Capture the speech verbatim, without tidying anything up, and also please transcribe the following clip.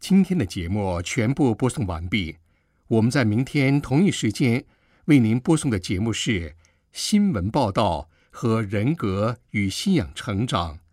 今天的节目全部播送完毕，我们在明天同一时间为您播送的节目是新闻报道和人格与信仰成长。